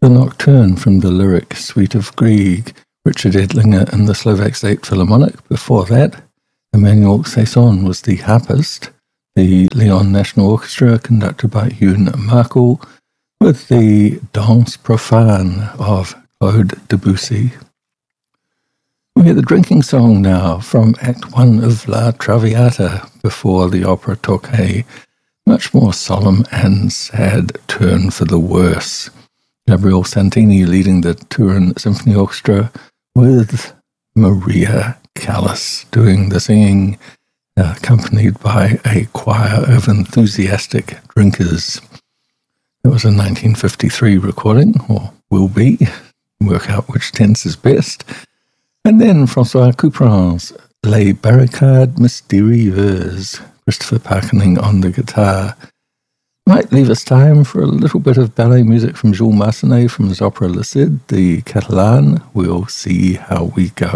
The Nocturne from the lyric Suite of Grieg, Richard Edlinger and the Slovak State Philharmonic. Before that, Emmanuel Saison was the harpist. The Lyon National Orchestra, conducted by Youn Markel, with the Danse Profane of Claude Debussy. We hear the drinking song now from Act 1 of La Traviata before the opera took a much more solemn and sad turn for the worse. Gabriele Santini leading the Turin Symphony Orchestra with Maria Callas doing the singing, accompanied by a choir of enthusiastic drinkers. It was a 1953 recording, or will be. Work out which tense is best. And then François Couperin's Les Barricades Mystérieuses, Christopher Parkening on the guitar. Might leave us time for a little bit of ballet music from Jules Massenet from his opera Le Cid, the Catalan. We'll see how we go.